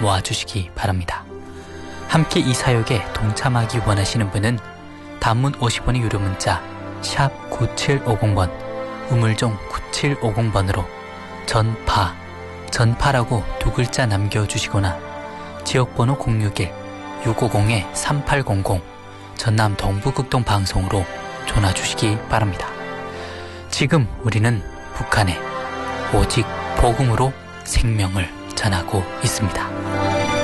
모아주시기 바랍니다. 함께 이 사역에 동참하기 원하시는 분은 단문 50원의 유료 문자 샵 9750번, 우물정 9750번으로 전파라고 두 글자 남겨주시거나 지역번호 061-650-3800 전남 동부극동 방송으로 전화주시기 바랍니다. 지금 우리는 북한에 오직 복음으로 생명을 전하고 있습니다.